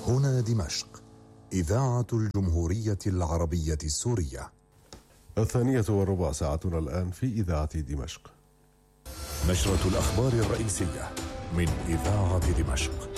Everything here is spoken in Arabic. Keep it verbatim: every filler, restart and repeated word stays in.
هنا دمشق، إذاعة الجمهورية العربية السورية. الثانية والربع ساعتنا الآن في إذاعة دمشق. نشرة الأخبار الرئيسية من إذاعة دمشق.